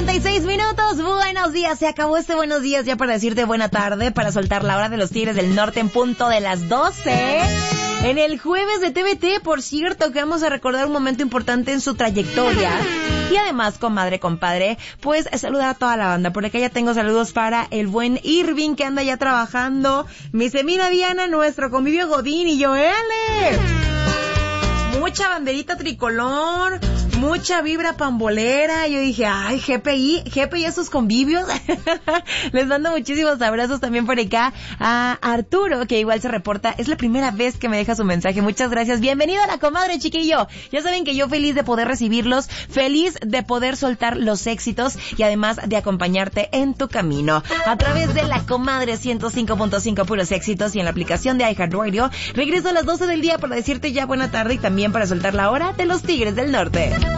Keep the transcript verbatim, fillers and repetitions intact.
cincuenta y seis minutos. Buenos días. Se acabó este buenos días ya para decirte buena tarde, para soltar la hora de los Tigres del Norte en punto de las doce. En el jueves de T V T, por cierto, que vamos a recordar un momento importante en su trayectoria. Y además, comadre, compadre, pues saludar a toda la banda. Por acá ya tengo saludos para el buen Irving, que anda ya trabajando. Mi semina Diana, nuestro convivio Godín y Joelle. Mucha banderita tricolor, mucha vibra pambolera. Yo dije, ay, G P I, G P I esos convivios. Les mando muchísimos abrazos también por acá a Arturo, que igual se reporta. Es la primera vez que me deja su mensaje. Muchas gracias. Bienvenido a la comadre, chiquillo. Ya saben que yo feliz de poder recibirlos, feliz de poder soltar los éxitos y además de acompañarte en tu camino. A través de la comadre ciento cinco punto cinco puros éxitos y en la aplicación de iHeartRadio. Regreso a las doce del día para decirte ya buena tarde y también para soltar la hora de los Tigres del Norte.